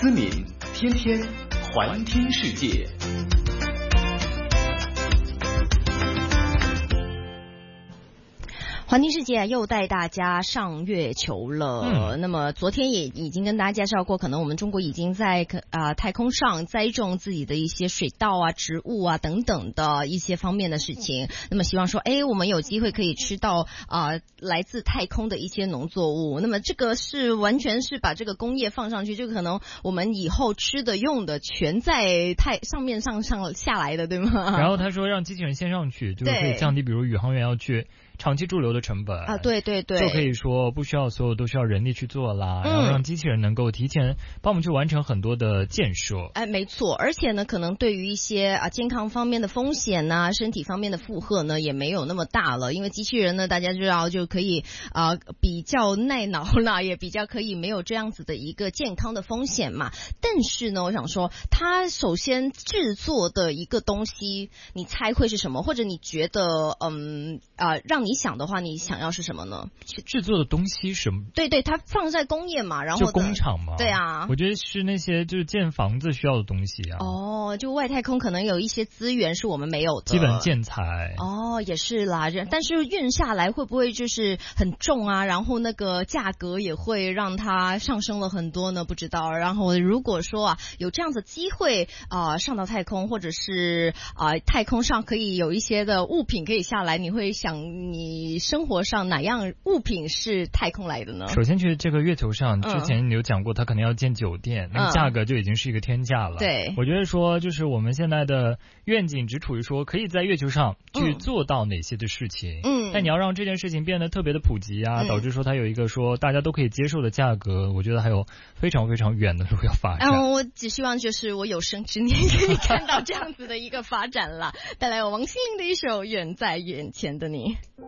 思敏天天环听世界。 环听世界又带大家上月球了。那么昨天也已经跟大家介绍过，可能我们中国已经在太空上栽种自己的一些水稻啊、植物啊等等的一些方面的事情。那么希望说，我们有机会可以吃到来自太空的一些农作物。那么这个是完全是把这个工业放上去，就可能我们以后吃的用的全在上面上下来的，对吗？ 然后他说让机器人先上去，就可以降低比如宇航员要去长期驻留的成本啊， 对对对， 就可以说不需要所有都需要人力去做啦，然后让机器人能够提前帮我们去完成很多的建设。 没错，而且呢，可能对于一些健康方面的风险呐、身体方面的负荷呢，也没有那么大了，因为机器人呢，大家知道就可以比较耐劳啦，也比较可以没有这样子的一个健康的风险嘛。但是呢，我想说，它首先制作的一个东西，你猜会是什么？或者你觉得让你想的话，你想要是什么呢？ 制作的东西什么？ 对对，它放在工业嘛，然后就工厂嘛。 对啊， 我觉得是那些就是建房子需要的东西啊。 就外太空可能有一些资源是我们没有的， 基本建材。 也是啦，但是运下来会不会就是很重啊？然后那个价格也会让它上升了很多呢？不知道。然后如果说有这样子机会上到太空，或者是太空上可以有一些的物品可以下来，你会想你生活上哪样物品是太空来的呢？ 首先去这个月球上，之前你有讲过，它可能要建酒店，那个价格就已经是一个天价了。 对， 我觉得说就是我们现在的愿景只处于说可以在月球上去做到哪些的事情，但你要让这件事情变得特别的普及啊，导致说它有一个说大家都可以接受的价格，我觉得还有非常非常远的路要发展。 我只希望就是我有生之年可以看到这样子的一个发展啦。带来我王心凌的一首《远在眼前的你》。